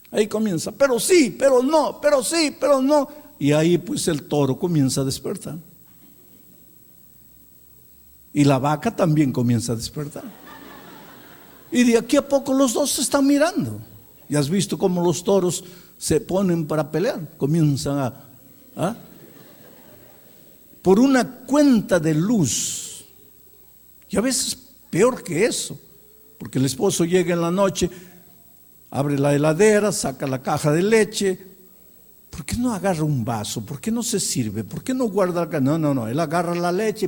Ahí comienza, pero sí, pero no, pero sí, pero no. Y ahí pues el toro comienza a despertar. Y la vaca también comienza a despertar. Y de aquí a poco los dos se están mirando. ¿Y has visto cómo los toros se ponen para pelear? Comienzan a por una cuenta de luz. Y a veces peor que eso, porque el esposo llega en la noche, abre la heladera, saca la caja de leche. ¿Por qué no agarra un vaso? ¿Por qué no se sirve? ¿Por qué no guarda? No, él agarra la leche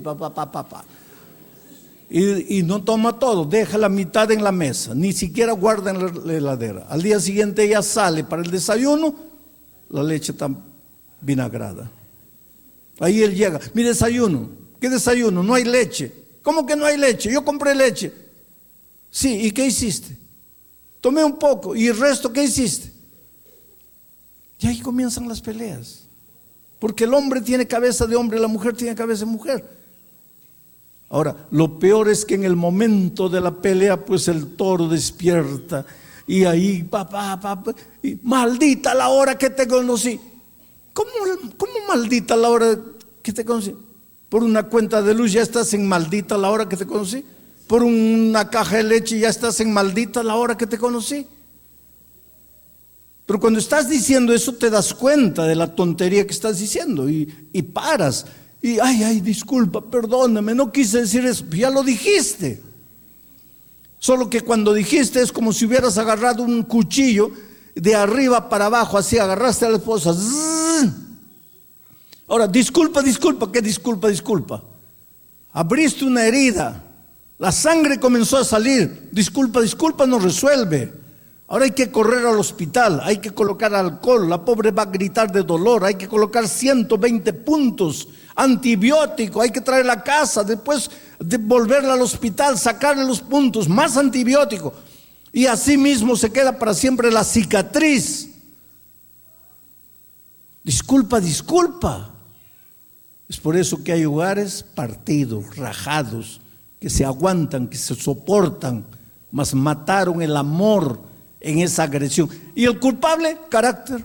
y no toma todo, deja la mitad en la mesa, ni siquiera guarda en la heladera. Al día siguiente ella sale para el desayuno, la leche está vinagrada. Ahí él llega, mi desayuno, ¿qué desayuno? No hay leche. ¿Cómo que no hay leche? Yo compré leche. Sí, ¿y qué hiciste? Tomé un poco, ¿y el resto qué hiciste? Y ahí comienzan las peleas, porque el hombre tiene cabeza de hombre, la mujer tiene cabeza de mujer. Ahora, lo peor es que en el momento de la pelea, pues el toro despierta y ahí, y maldita la hora que te conocí. ¿Cómo maldita la hora que te conocí? Por una cuenta de luz ya estás en maldita la hora que te conocí. Por una caja de leche ya estás en maldita la hora que te conocí. Pero cuando estás diciendo eso te das cuenta de la tontería que estás diciendo y paras. Y ay, disculpa, perdóname, no quise decir eso. Ya lo dijiste. Solo que cuando dijiste es como si hubieras agarrado un cuchillo de arriba para abajo, así agarraste a la esposa. Ahora, disculpa, ¿qué disculpa? Abriste una herida, la sangre comenzó a salir. Disculpa, no resuelve. Ahora hay que correr al hospital, hay que colocar alcohol, la pobre va a gritar de dolor, hay que colocar 120 puntos, antibiótico, hay que traerla a casa, después de volverla al hospital, sacarle los puntos, más antibiótico. Y así mismo se queda para siempre la cicatriz. Disculpa. Es por eso que hay hogares partidos, rajados, que se aguantan, que se soportan, mas mataron el amor en esa agresión. Y el culpable, carácter.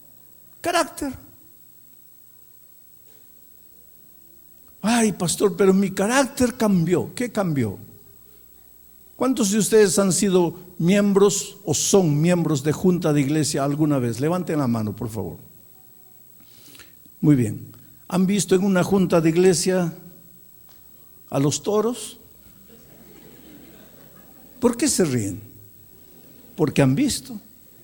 Ay, pastor, pero mi carácter cambió. ¿Qué cambió? ¿Cuántos de ustedes han sido miembros o son miembros de junta de iglesia alguna vez? Levanten la mano, por favor. Muy bien. ¿Han visto en una junta de iglesia a los toros? ¿Por qué se ríen? Porque han visto.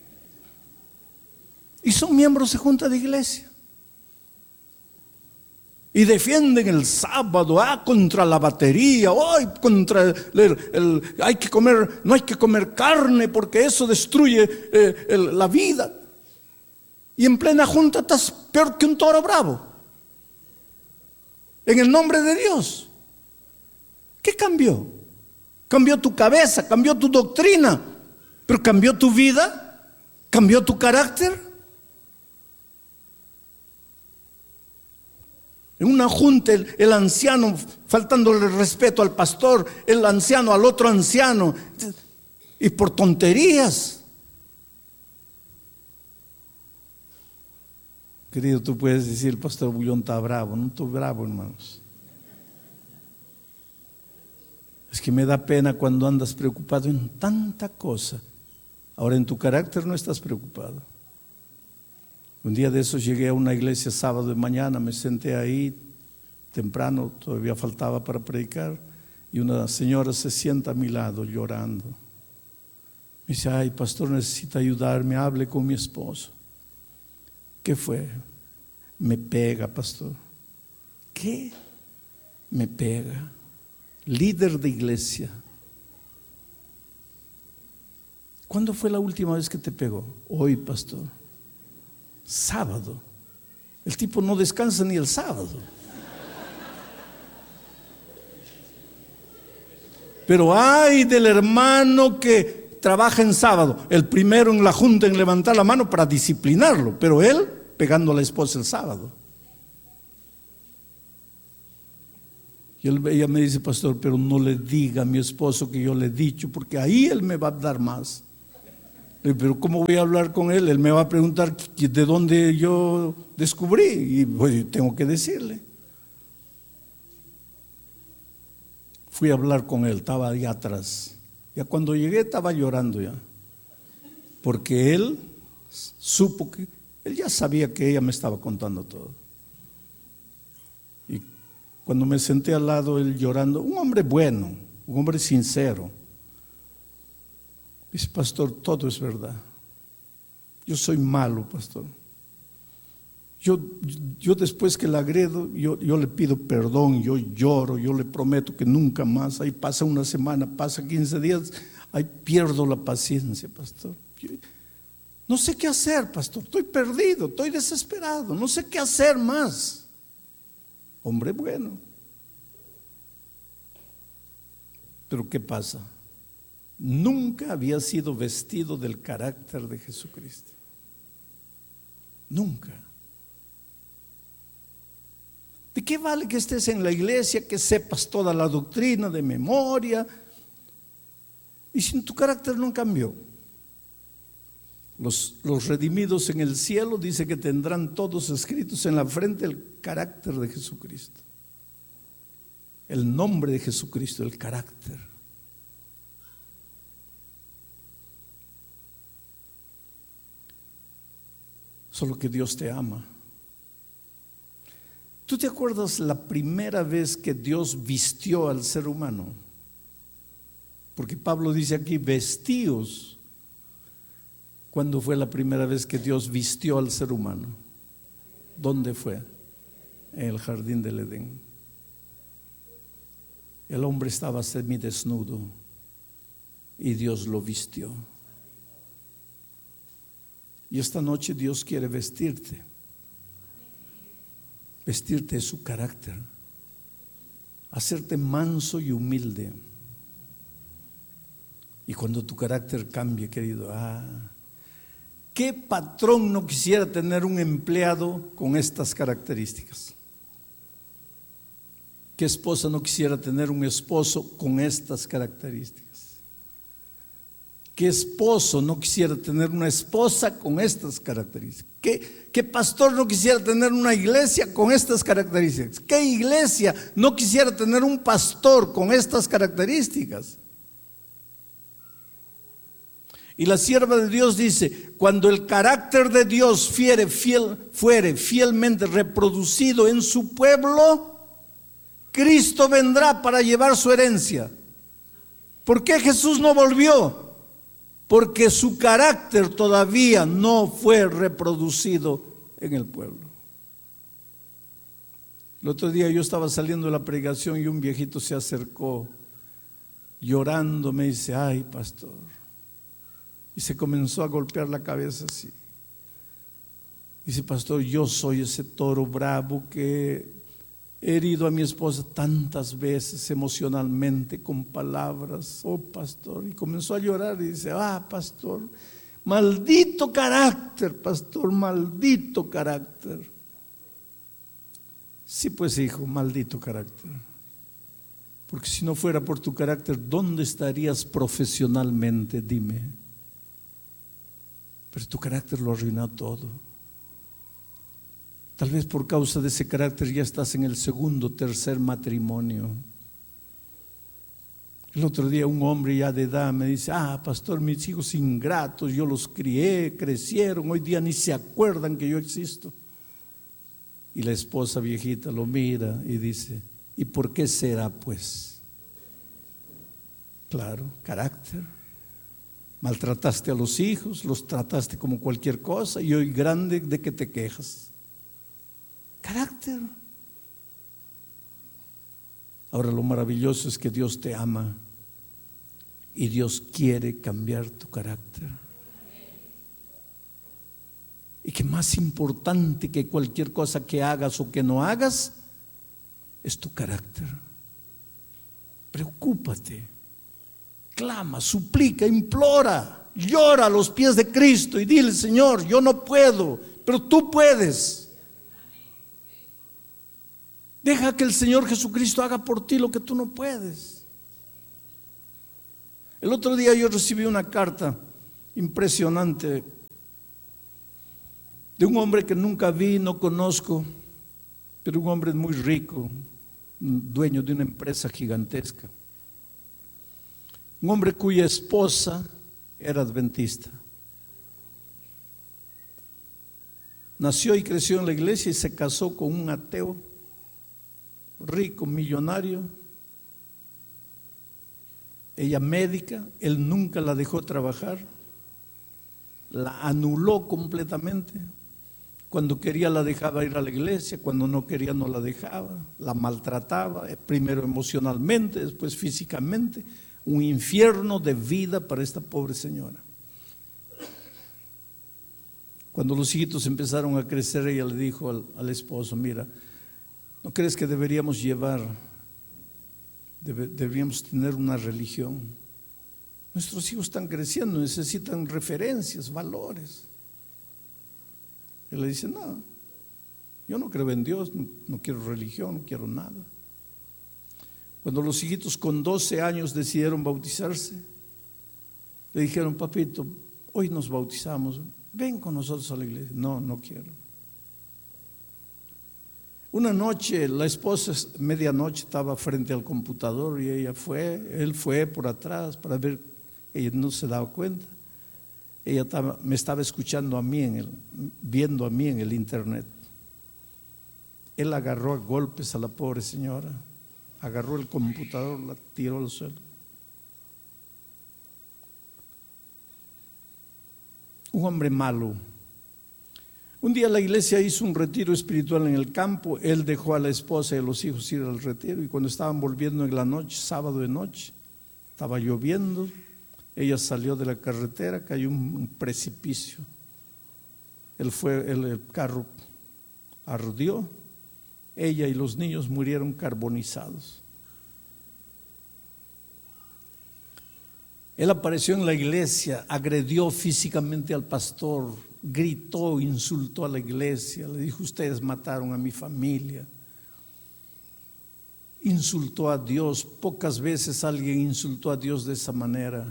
Y son miembros de junta de iglesia. Y defienden el sábado, contra la batería, contra hay que comer, no hay que comer carne porque eso destruye la vida. Y en plena junta estás peor que un toro bravo. En el nombre de Dios. ¿Qué cambió? Cambió tu cabeza, cambió tu doctrina, pero cambió tu vida, cambió tu carácter. En una junta el anciano faltándole respeto al pastor, el anciano al otro anciano, y por tonterías. Querido, tú puedes decir, el pastor Bullón está bravo. No estoy bravo, hermanos. Es que me da pena cuando andas preocupado en tanta cosa. Ahora en tu carácter no estás preocupado. Un día de esos llegué a una iglesia sábado de mañana, me senté ahí temprano, todavía faltaba para predicar, y una señora se sienta a mi lado llorando. Me dice, ay, pastor, necesita ayudarme, hable con mi esposo. ¿Qué fue? Me pega, pastor. ¿Qué? Me pega. Líder de iglesia. ¿Cuándo fue la última vez que te pegó? Hoy, pastor. Sábado. El tipo no descansa ni el sábado. Pero ay del hermano que trabaja en sábado, el primero en la junta en levantar la mano para disciplinarlo, pero él pegando a la esposa el sábado. Y ella me dice, pastor, pero no le diga a mi esposo que yo le he dicho, porque ahí él me va a dar más. Pero ¿cómo voy a hablar con él? Él me va a preguntar de dónde yo descubrí y pues, tengo que decirle. Fui a hablar con él, estaba allá atrás. Ya cuando llegué estaba llorando ya. Porque él supo que, él ya sabía que ella me estaba contando todo. Y cuando me senté al lado, él llorando, un hombre bueno, un hombre sincero. Dice, pastor, todo es verdad. Yo soy malo, pastor. Yo después que la agredo, yo le pido perdón, yo lloro, yo le prometo que nunca más. Ahí pasa una semana, pasa 15 días, ahí pierdo la paciencia, pastor. No sé qué hacer, pastor, estoy perdido, estoy desesperado, no sé qué hacer más. Hombre bueno. Pero ¿qué pasa? Nunca había sido vestido del carácter de Jesucristo. Nunca. ¿De qué vale que estés en la iglesia, que sepas toda la doctrina de memoria y si tu carácter no cambió? Los redimidos en el cielo dice que tendrán todos escritos en la frente el carácter de Jesucristo, el nombre de Jesucristo, el carácter. Solo que Dios te ama. ¿Tú te acuerdas la primera vez que Dios vistió al ser humano? Porque Pablo dice aquí, vestíos. ¿Cuándo fue la primera vez que Dios vistió al ser humano? ¿Dónde fue? En el jardín del Edén. El hombre estaba semidesnudo y Dios lo vistió. Y esta noche Dios quiere vestirte de su carácter, hacerte manso y humilde. Y cuando tu carácter cambie, querido, ¿qué patrón no quisiera tener un empleado con estas características? ¿Qué esposa no quisiera tener un esposo con estas características? ¿Qué esposo no quisiera tener una esposa con estas características? ¿Qué pastor no quisiera tener una iglesia con estas características? ¿Qué iglesia no quisiera tener un pastor con estas características? Y la sierva de Dios dice, cuando el carácter de Dios fuere fielmente reproducido en su pueblo, Cristo vendrá para llevar su herencia. ¿Por qué Jesús no volvió? Porque su carácter todavía no fue reproducido en el pueblo. El otro día yo estaba saliendo de la predicación y un viejito se acercó llorando, me dice, ay pastor, y se comenzó a golpear la cabeza así. Dice, pastor, yo soy ese toro bravo que he herido a mi esposa tantas veces emocionalmente con palabras, oh pastor, y comenzó a llorar y dice, pastor, maldito carácter, pastor, maldito carácter. Sí, pues hijo, maldito carácter. Porque si no fuera por tu carácter, ¿dónde estarías profesionalmente? Dime. Pero tu carácter lo arruinó todo. Tal vez por causa de ese carácter ya estás en el segundo, tercer matrimonio. El otro día un hombre ya de edad me dice, pastor, mis hijos ingratos, yo los crié, crecieron, hoy día ni se acuerdan que yo existo. Y la esposa viejita lo mira y dice, ¿y por qué será pues? Claro, carácter. Maltrataste a los hijos, los trataste como cualquier cosa y hoy grande, ¿de qué te quejas? Carácter. Ahora lo maravilloso es que Dios te ama y Dios quiere cambiar tu carácter. Y que más importante que cualquier cosa que hagas o que no hagas es tu carácter. Preocúpate, clama, suplica, implora, llora a los pies de Cristo y dile, Señor, yo no puedo, pero tú puedes. Deja que el Señor Jesucristo haga por ti lo que tú no puedes. El otro día yo recibí una carta impresionante de un hombre que nunca vi, no conozco, pero un hombre muy rico, dueño de una empresa gigantesca. Un hombre cuya esposa era adventista. Nació y creció en la iglesia y se casó con un ateo, rico, millonario. Ella médica, él nunca la dejó trabajar, la anuló completamente. Cuando quería la dejaba ir a la iglesia, cuando no quería no la dejaba, la maltrataba, primero emocionalmente, después físicamente. Un infierno de vida para esta pobre señora. Cuando los hijitos empezaron a crecer, ella le dijo al esposo: mira, ¿no crees que deberíamos deberíamos tener una religión? Nuestros hijos están creciendo, necesitan referencias, valores. Él le dice: no, yo no creo en Dios, no quiero religión, no quiero nada. Cuando los hijitos con 12 años decidieron bautizarse, le dijeron: papito, hoy nos bautizamos, ven con nosotros a la iglesia. No, no quiero. Una noche la esposa, medianoche, estaba frente al computador y él fue por atrás para ver. Ella no se daba cuenta. Ella me estaba escuchando a mí, viendo a mí en el internet. Él agarró a golpes a la pobre señora, agarró el computador, la tiró al suelo. Un hombre malo. Un día la iglesia hizo un retiro espiritual en el campo. Él dejó a la esposa y a los hijos ir al retiro, y cuando estaban volviendo en la noche, sábado de noche, estaba lloviendo. Ella salió de la carretera, cayó un precipicio. El carro ardió. Ella y los niños murieron carbonizados. Él apareció en la iglesia, agredió físicamente al pastor, gritó, insultó a la iglesia, le dijo: ustedes mataron a mi familia. Insultó a Dios. Pocas veces alguien insultó a Dios de esa manera.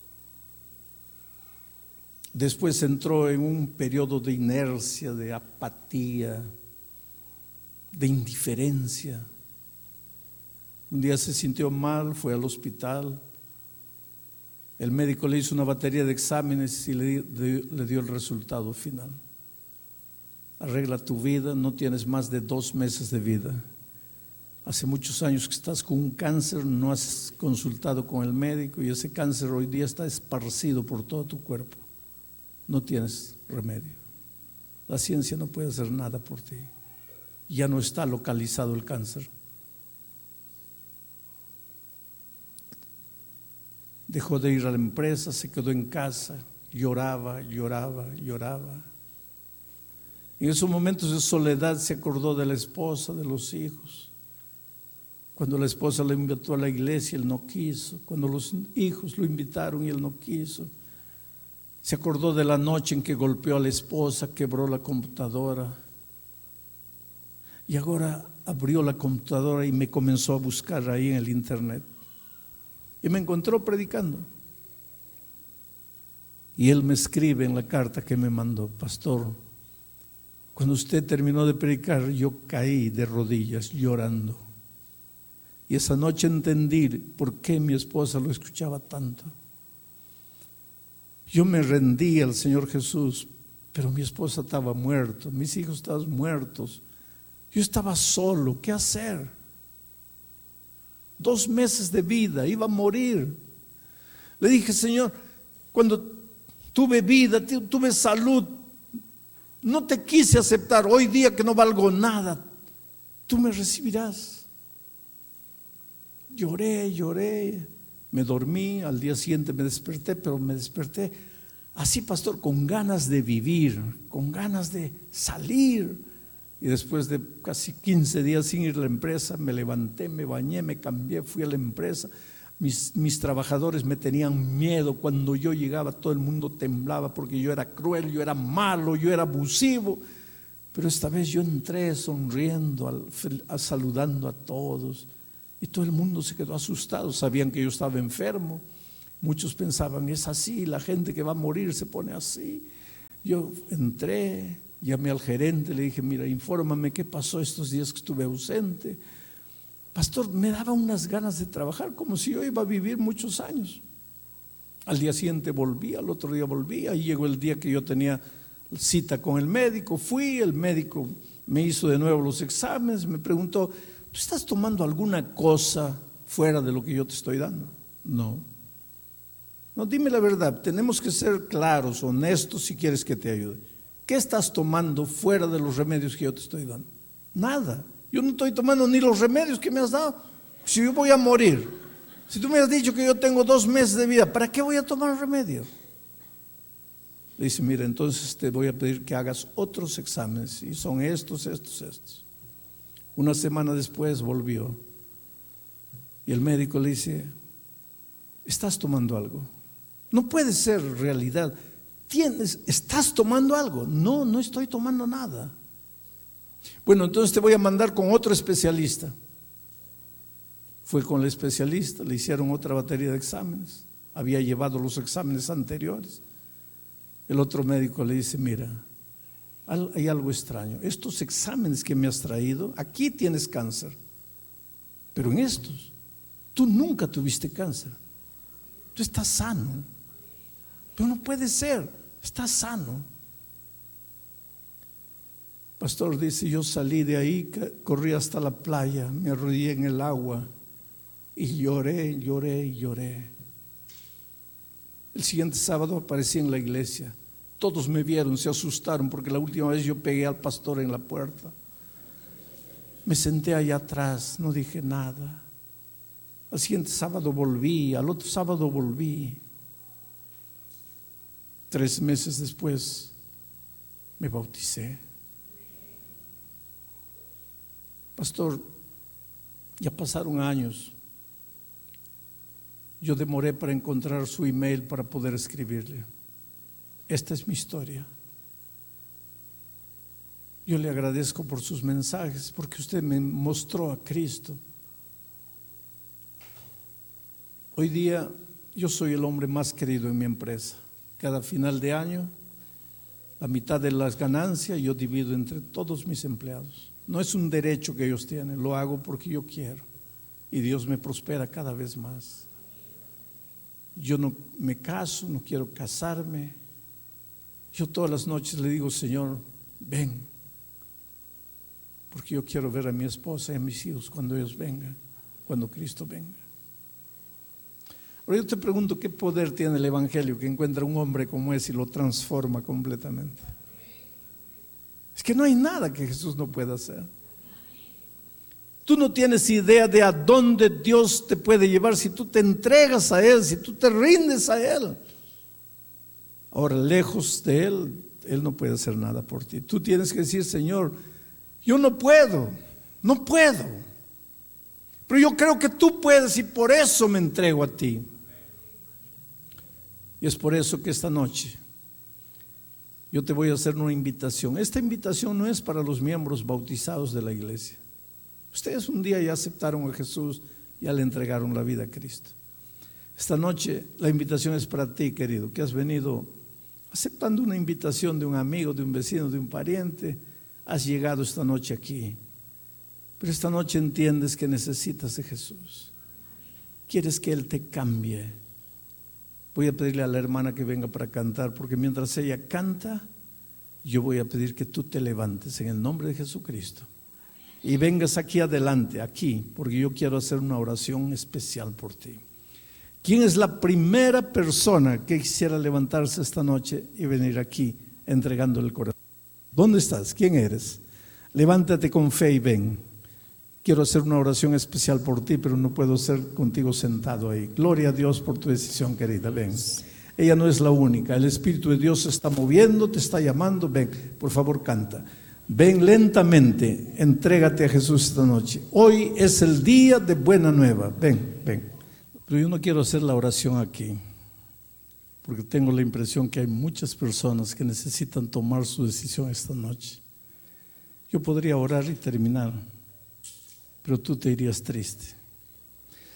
Después entró en un periodo de inercia, de apatía, de indiferencia. Un día se sintió mal, fue al hospital. El médico le hizo una batería de exámenes y le dio el resultado final. Arregla tu vida, no tienes más de 2 meses de vida. Hace muchos años que estás con un cáncer, no has consultado con el médico y ese cáncer hoy día está esparcido por todo tu cuerpo. No tienes remedio. La ciencia no puede hacer nada por ti. Ya no está localizado el cáncer. Dejó de ir a la empresa, se quedó en casa, lloraba. En esos momentos de soledad se acordó de la esposa, de los hijos. Cuando la esposa lo invitó a la iglesia, él no quiso. Cuando los hijos lo invitaron y él no quiso. Se acordó de la noche en que golpeó a la esposa, quebró la computadora. Y ahora abrió la computadora y me comenzó a buscar ahí en el internet. Y me encontró predicando. Y él me escribe en la carta que me mandó: pastor, cuando usted terminó de predicar, yo caí de rodillas llorando. Y esa noche entendí por qué mi esposa lo escuchaba tanto. Yo me rendí al Señor Jesús, pero mi esposa estaba muerta, mis hijos estaban muertos. Yo estaba solo, ¿qué hacer? 2 meses de vida, iba a morir. Le dije: Señor, cuando tuve vida, tuve salud, no te quise aceptar. Hoy día que no valgo nada, tú me recibirás. Lloré, me dormí, al día siguiente me desperté, pero me desperté así, pastor, con ganas de vivir, con ganas de salir. Y después de casi 15 días sin ir a la empresa, me levanté, me bañé, me cambié, fui a la empresa. Mis trabajadores me tenían miedo. Cuando yo llegaba, todo el mundo temblaba porque yo era cruel, yo era malo, yo era abusivo. Pero esta vez yo entré sonriendo, saludando a todos. Y todo el mundo se quedó asustado, sabían que yo estaba enfermo. Muchos pensaban, es así, la gente que va a morir se pone así. Yo entré, llamé al gerente, le dije, mira, infórmame qué pasó estos días que estuve ausente. Pastor, me daba unas ganas de trabajar como si yo iba a vivir muchos años. Al día siguiente volví, al otro día volví, ahí llegó el día que yo tenía cita con el médico, fui, el médico me hizo de nuevo los exámenes, me preguntó, ¿tú estás tomando alguna cosa fuera de lo que yo te estoy dando? No. No, dime la verdad, tenemos que ser claros, honestos si quieres que te ayude. ¿Qué estás tomando fuera de los remedios que yo te estoy dando? Nada. Yo no estoy tomando ni los remedios que me has dado. Si yo voy a morir, si tú me has dicho que yo tengo 2 meses de vida, ¿para qué voy a tomar remedio? Le dice, mira, entonces te voy a pedir que hagas otros exámenes, y son estos. Una semana después volvió, y el médico le dice, ¿estás tomando algo? No puede ser realidad. ¿Estás tomando algo? No, no estoy tomando nada. Bueno, entonces te voy a mandar con otro especialista. Fue con el especialista, le hicieron otra batería de exámenes. Había llevado los exámenes anteriores. El otro médico le dice, mira, hay algo extraño. Estos exámenes que me has traído, aquí tienes cáncer. Pero en estos, tú nunca tuviste cáncer. Tú estás sano. Pero no puede ser, estás sano. Pastor dice, yo salí de ahí, corrí hasta la playa, me arrodillé en el agua y lloré. El siguiente sábado aparecí en la iglesia. Todos me vieron, se asustaron porque la última vez yo pegué al pastor en la puerta. Me senté allá atrás, no dije nada. Al siguiente sábado volví, al otro sábado volví. 3 meses después me bauticé. Pastor, ya pasaron años. Yo demoré para encontrar su email para poder escribirle. Esta es mi historia. Yo le agradezco por sus mensajes, porque usted me mostró a Cristo. Hoy día yo soy el hombre más querido en mi empresa. Cada final de año, la mitad de las ganancias yo divido entre todos mis empleados. No es un derecho que ellos tienen, lo hago porque yo quiero. Y Dios me prospera cada vez más. Yo no me caso, no quiero casarme. Yo todas las noches le digo, Señor, ven. Porque yo quiero ver a mi esposa y a mis hijos cuando ellos vengan, cuando Cristo venga. Ahora yo te pregunto, ¿qué poder tiene el Evangelio que encuentra un hombre como ese y lo transforma completamente? Es que no hay nada que Jesús no pueda hacer. Tú no tienes idea de a dónde Dios te puede llevar si tú te entregas a Él, si tú te rindes a Él. Ahora, lejos de Él, Él no puede hacer nada por ti. Tú tienes que decir, Señor, yo no puedo. Pero yo creo que tú puedes y por eso me entrego a ti. Y es por eso que esta noche yo te voy a hacer una invitación. Esta invitación no es para los miembros bautizados de la iglesia. Ustedes un día ya aceptaron a Jesús, ya le entregaron la vida a Cristo. Esta noche la invitación es para ti, querido, que has venido aceptando una invitación de un amigo, de un vecino, de un pariente. Has llegado esta noche aquí, pero esta noche entiendes que necesitas de Jesús. Quieres que Él te cambie. Voy a pedirle a la hermana que venga para cantar, porque mientras ella canta, yo voy a pedir que tú te levantes en el nombre de Jesucristo y vengas aquí adelante, aquí, porque yo quiero hacer una oración especial por ti. ¿Quién es la primera persona que quisiera levantarse esta noche y venir aquí entregando el corazón? ¿Dónde estás? ¿Quién eres? Levántate con fe y ven. Quiero hacer una oración especial por ti, pero no puedo ser contigo sentado ahí. Gloria a Dios por tu decisión, querida. Ven. Ella no es la única. El Espíritu de Dios se está moviendo, te está llamando. Ven, por favor, canta. Ven lentamente, entrégate a Jesús esta noche. Hoy es el día de buena nueva. Ven. Pero yo no quiero hacer la oración aquí, porque tengo la impresión que hay muchas personas que necesitan tomar su decisión esta noche. Yo podría orar y terminar, pero tú te irías triste.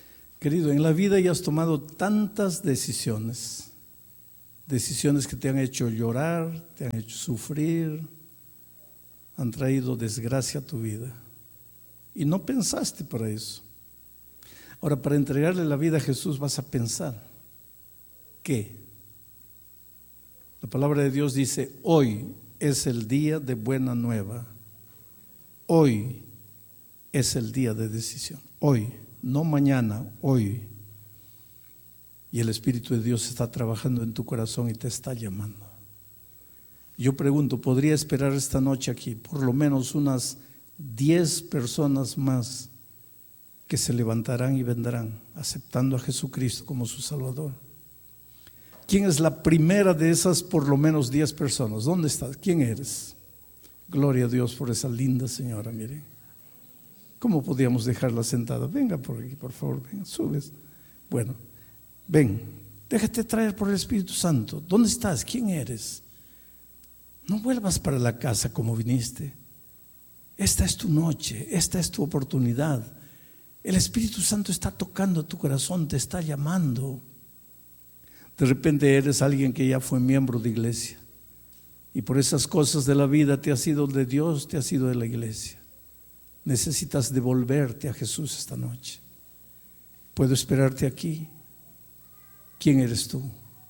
Querido, en la vida ya has tomado tantas decisiones. Decisiones que te han hecho llorar, te han hecho sufrir, han traído desgracia a tu vida. Y no pensaste para eso. Ahora, para entregarle la vida a Jesús vas a pensar. ¿Qué? La palabra de Dios dice, hoy es el día de buena nueva. Hoy es el día de decisión. Hoy, no mañana, hoy. Y el Espíritu de Dios está trabajando en tu corazón y te está llamando. Yo pregunto, ¿podría esperar esta noche aquí por lo menos unas 10 personas más que se levantarán y vendrán aceptando a Jesucristo como su Salvador? ¿Quién es la primera de esas por lo menos 10 personas? ¿Dónde estás? ¿Quién eres? Gloria a Dios por esa linda señora, miren. ¿Cómo podíamos dejarla sentada? Venga por aquí, por favor, venga, subes. Bueno, ven, déjate traer por el Espíritu Santo. ¿Dónde estás? ¿Quién eres? No vuelvas para la casa como viniste. Esta es tu noche, esta es tu oportunidad. El Espíritu Santo está tocando tu corazón, te está llamando. De repente eres alguien que ya fue miembro de iglesia y por esas cosas de la vida te has ido de Dios, te has ido de la iglesia. Necesitas devolverte a Jesús esta noche. ¿Puedo esperarte aquí? ¿Quién eres tú?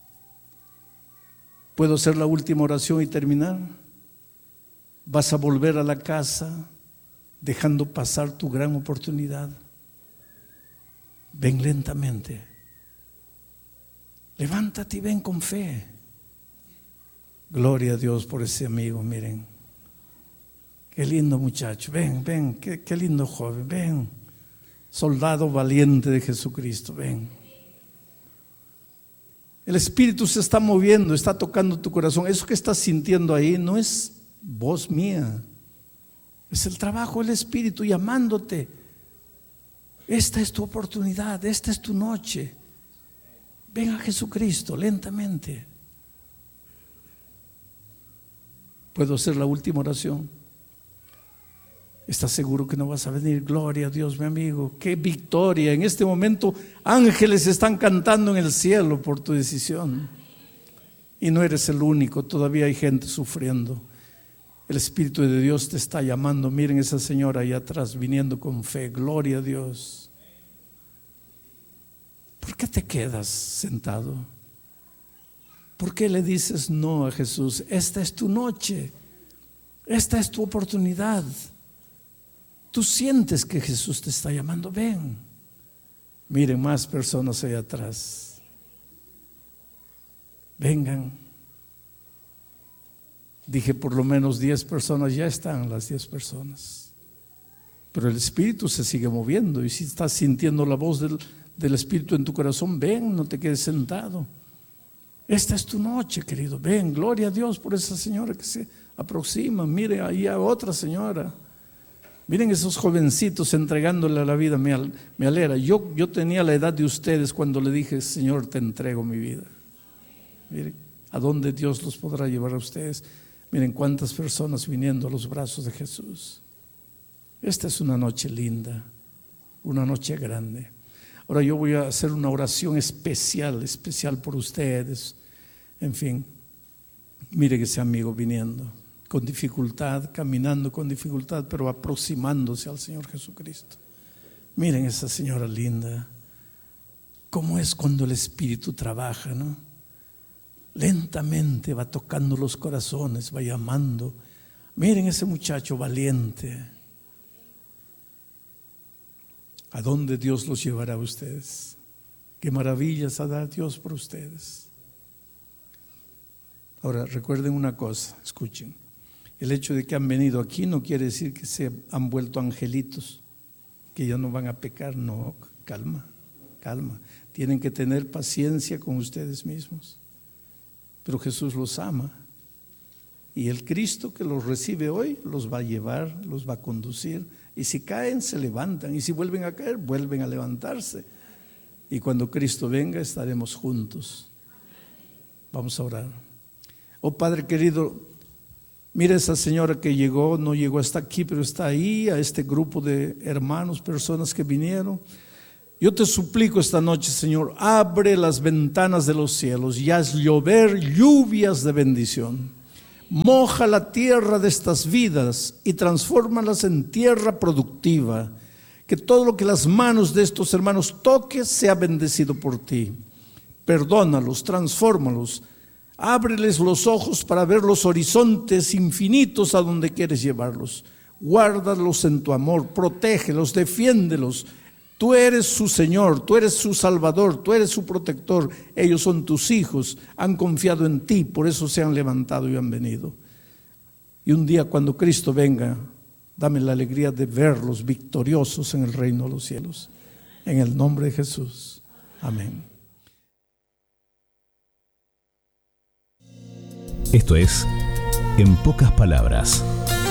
¿Puedo hacer la última oración y terminar? ¿Vas a volver a la casa dejando pasar tu gran oportunidad? Ven lentamente. Levántate y ven con fe. Gloria a Dios por ese amigo, miren. Qué lindo muchacho. Ven, ven, qué lindo joven. Ven, soldado valiente de Jesucristo. Ven. El Espíritu se está moviendo, está tocando tu corazón. Eso que estás sintiendo ahí no es voz mía. Es el trabajo del Espíritu llamándote. Esta es tu oportunidad, esta es tu noche. Ven a Jesucristo lentamente. ¿Puedo hacer la última oración? ¿Estás seguro que no vas a venir? Gloria a Dios, mi amigo. ¡Qué victoria! En este momento ángeles están cantando en el cielo por tu decisión. Y no eres el único, todavía hay gente sufriendo. El Espíritu de Dios te está llamando. Miren esa señora allá atrás viniendo con fe. Gloria a Dios. ¿Por qué te quedas sentado? ¿Por qué le dices no a Jesús? Esta es tu noche. Esta es tu oportunidad. Tú sientes que Jesús te está llamando. Ven. Miren más personas allá atrás. Vengan. Dije por lo menos 10 personas, ya están las 10 personas. Pero el Espíritu se sigue moviendo. Y si estás sintiendo la voz del Espíritu en tu corazón, ven, no te quedes sentado. Esta es tu noche, querido. Ven, gloria a Dios por esa señora que se aproxima. Mire, ahí a otra señora. Miren esos jovencitos entregándole a la vida. Me alegra. Yo tenía la edad de ustedes cuando le dije, Señor, te entrego mi vida. Miren, ¿a dónde Dios los podrá llevar a ustedes? Miren cuántas personas viniendo a los brazos de Jesús. Esta es una noche linda, una noche grande. Ahora yo voy a hacer una oración especial por ustedes. En fin, miren ese amigo viniendo con dificultad, caminando con dificultad, pero aproximándose al Señor Jesucristo. Miren esa señora linda. ¿Cómo es cuando el Espíritu trabaja, no? Lentamente va tocando los corazones, va llamando. Miren ese muchacho valiente. ¿A dónde Dios los llevará a ustedes? Qué maravillas hará Dios por ustedes. Ahora recuerden una cosa, escuchen. El hecho de que han venido aquí no quiere decir que se han vuelto angelitos, que ya no van a pecar. No, calma. Tienen que tener paciencia con ustedes mismos. Pero Jesús los ama. Y el Cristo que los recibe hoy los va a llevar, los va a conducir. Y si caen, se levantan. Y si vuelven a caer, vuelven a levantarse. Y cuando Cristo venga, estaremos juntos. Vamos a orar. Oh Padre querido, mira esa señora que llegó, no llegó hasta aquí, pero está ahí, a este grupo de hermanos, personas que vinieron. Yo te suplico esta noche, Señor, abre las ventanas de los cielos y haz llover lluvias de bendición. Moja la tierra de estas vidas y transfórmalas en tierra productiva. Que todo lo que las manos de estos hermanos toque sea bendecido por ti. Perdónalos, transfórmalos. Ábreles los ojos para ver los horizontes infinitos a donde quieres llevarlos. Guárdalos en tu amor, protégelos, defiéndelos. Tú eres su Señor, tú eres su Salvador, tú eres su protector. Ellos son tus hijos, han confiado en ti, por eso se han levantado y han venido. Y un día cuando Cristo venga, dame la alegría de verlos victoriosos en el reino de los cielos. En el nombre de Jesús. Amén. Esto es En Pocas Palabras.